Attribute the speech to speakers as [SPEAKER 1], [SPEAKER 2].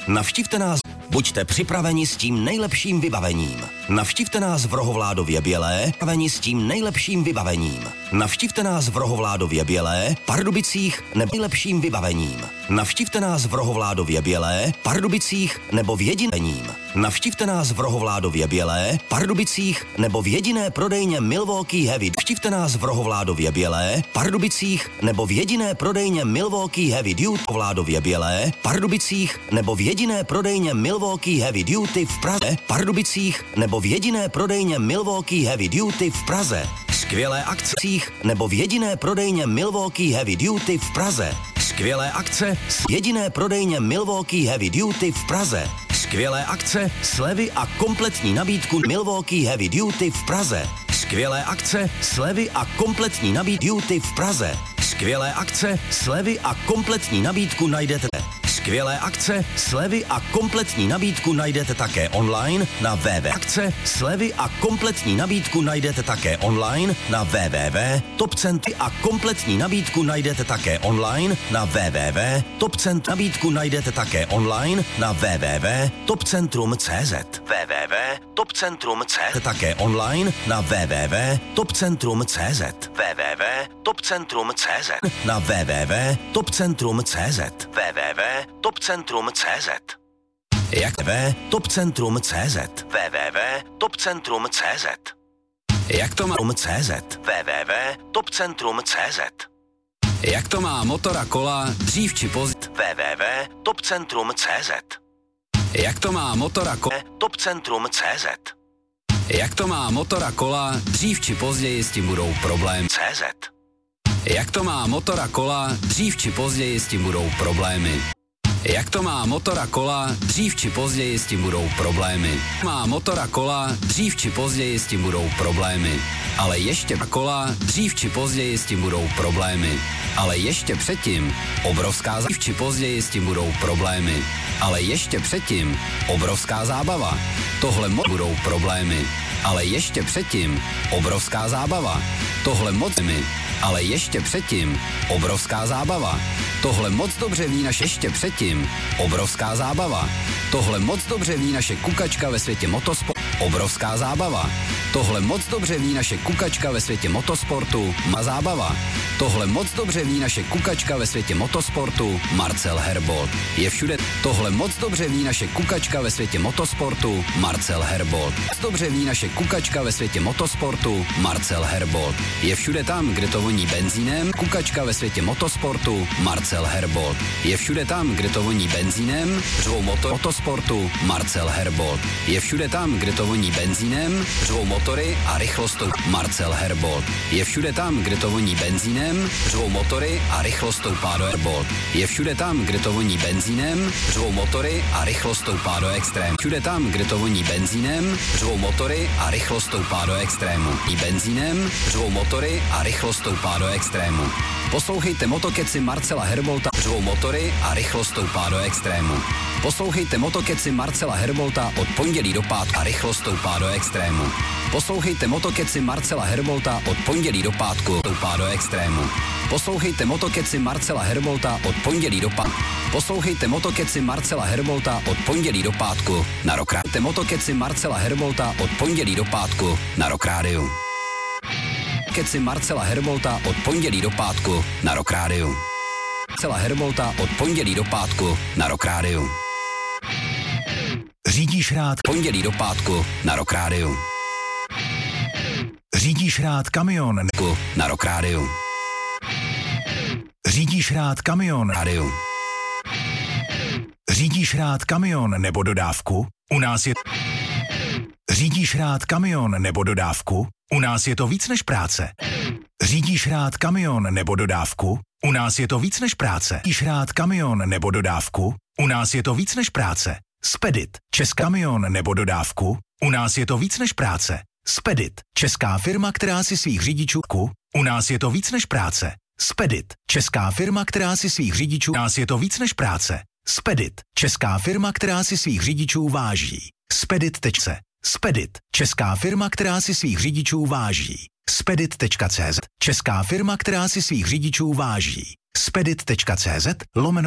[SPEAKER 1] Navštivte nás, buďte připraveni s tím nejlepším vybavením. Navštivte nás v Rohovládově Bělé, připraveni s tím nejlepším vybavením. Navštivte nás v Rohovládově Bělé, Pardubicích nebo nejlepším vybavením. Navštivte nás v Rohovládově Bělé, Pardubicích nebo v jediněním. Navštivte nás v Rohovládově Bělé, Pardubicích nebo v jediné prodejně Milwaukee Heavy. Navštivte nás v Rohovládově Bělé, Pardubicích nebo v jediné prodejně Milwaukee Heavy Duty. Rohovládově Bělé, Pardubicích nebo v jediné prodejně Milwaukee Heavy Duty v Praze, Pardubicích nebo v jediné prodejně Milwaukee Heavy Duty v Praze. Skvělé akcích nebo v jediné prodejně Milwaukee Heavy Duty v Praze. Skvělé akce s jediné prodejně Milwaukee Heavy Duty v Praze. Skvělé akce, slevy a kompletní nabídku Milwaukee Heavy Duty v Praze. Skvělé akce, slevy a kompletní nabídku Duty v Praze. Skvělé akce, slevy a kompletní nabídku najdete. Skvělé akce, slevy a kompletní nabídku najdete také online na www. Akce, slevy a kompletní nabídku najdete také online na www.topcentrum a kompletní nabídku najdete také online na www.topcentrum. Nabídku najdete také online na www.topcentrum.cz. www.topcentrum.cz také online na www.topcentrum.cz. www.topcentrum.cz na www.topcentrum.cz. www.topcentrum.cz. Jak www.topcentrum.cz. www.topcentrum.cz. Jak to má CZ. www.topcentrum.cz. Jak to má motor a kola dřív či později. www.topcentrum.cz. Jak to má motor a kola Topcentrum.cz. Jak to má motor a kola dřív či později s tím budou problémy. CZ. Jak to má motor a kola dřív či později s tím budou problémy. Jak to má motor a kola dřív či později s tím budou problémy. Má motor a kola dřív či později s tím budou problémy. Ale ještě kola dřív či později s tím budou problémy. Ale ještě předtím obrovská dřív či později s tím budou problémy. Ale ještě předtím obrovská zábava. Tohle budou problémy. Ale ještě předtím obrovská zábava. Tohle moc mi. Ale ještě předtím obrovská zábava. Tohle moc dobře ví naše ještě předtím obrovská zábava. Tohle moc dobře ví naše kukačka ve světě motosportu. Obrovská zábava. Tohle moc dobře ví naše kukačka ve světě motosportu. Má zábava. Tohle moc dobře ví naše kukačka ve světě motosportu. Marcel Herbold. Je všude. Tohle moc dobře ví naše kukačka ve světě motosportu. Marcel Herbold. Moc dobře ví naše kukačka ve světě motosportu. Marcel Herbold. Je všude tam, kde to voní benzínem. Kukačka ve světě motosportu. Marcel Herbold. Je všude tam, kde to voní benzínem. Řvou motosportu. Marcel Herbold. Je všude tam, kde to voní benzínem. Řvou motory a rychlostou. Marcel Herbold. Je všude tam, kde to voní benzínem. Řvou motory a rychlost stoupá do Herbold. Je všude tam, kde to voní benzínem. Řvou motory a rychlost stoupá do extrému. Všude tam, kde to voní benzínem. Řvou motory a rychlost stoupá do extrému. I benzínem. Řvou motory a rychlost stoupá do extrému. Poslouchejte motokeci Marcela Herbolta. Řvou motory a rychlost stoupá do extrému. Poslouchejte motokeci Marcela Herbolta od pondělí do pátku a rychlost stoupá do extrému. Poslouchejte motokeci Marcela Herbolta od pondělí do pátku stoupá do extrému. Poslouchejte motokeci Marcela Herbolta od pondělí do pátku. Poslouchejte motokeci Marcela Herbolta od pondělí do pátku na Rock Radio. Motokeci Marcela Herbolta od pondělí do pátku na Rock Radio. Keci Marcela Herbolta od pondělí do pátku na Rock Radio. Marcela Herbolta od pondělí do pátku na Rock Radio.
[SPEAKER 2] Řídíš rád
[SPEAKER 1] pondělí do pátku na Rock Radio.
[SPEAKER 2] Řídíš rád kamion
[SPEAKER 1] na Rock Radio.
[SPEAKER 2] Řídíš rád kamion
[SPEAKER 1] Radio.
[SPEAKER 2] Řídíš rád kamion nebo dodávku? U nás je Řídíš rád kamion nebo dodávku? U nás je to víc než práce. Řídíš rád kamion nebo dodávku? U nás je to víc než práce. Řídíš rád kamion nebo dodávku? U nás je to víc než práce. Spedit, český kamion nebo dodávku? U nás je to víc než práce. Spedit, česká firma, která si svých řidičů u nás je to víc než práce. Spedit, česká firma, která si svých řidičů u nás je to víc než práce. Spedit, česká firma, která si svých řidičů váží. Spedit.cz. Spedit, česká firma, která si svých řidičů váží. Spedit.cz, česká firma, která si svých řidičů váží. Spedit.cz /